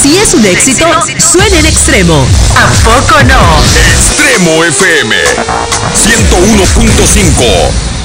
Si es un éxito, suena en Extremo. ¿A poco no? Extremo FM 101.5